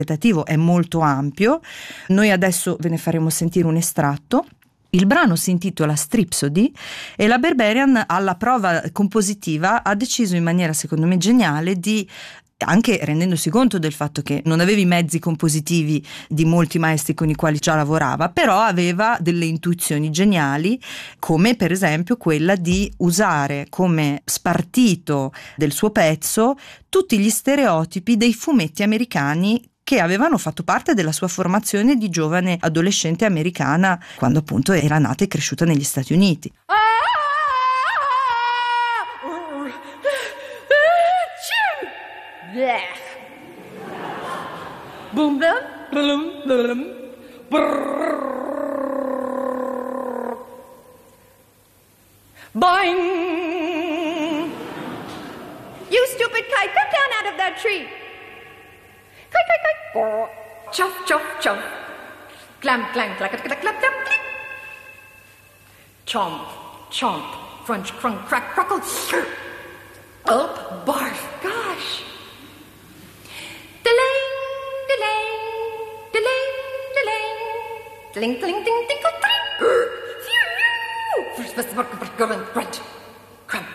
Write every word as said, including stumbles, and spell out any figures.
interpretativo è molto ampio. Noi adesso ve ne faremo sentire un estratto. Il brano si intitola Stripsody e la Berberian, alla prova compositiva, ha deciso in maniera secondo me geniale di, anche rendendosi conto del fatto che non aveva i mezzi compositivi di molti maestri con i quali già lavorava, però aveva delle intuizioni geniali, come per esempio quella di usare come spartito del suo pezzo tutti gli stereotipi dei fumetti americani che avevano fatto parte della sua formazione di giovane adolescente americana quando appunto era nata e cresciuta negli Stati Uniti. Boom, boom, boom, boom. Boing! You stupid kite, come down out of that tree. Kite, kite, kite. Chuff, chuff, chuff. Clam, clang, clack, clack, clack, clap, click. Chomp, chomp. Crunch, crunk, crack, crackle. Up, barf. Gosh. Delang, delang, delang, delang. Deling, deling, ding, ding, ding. Phew! Grunt.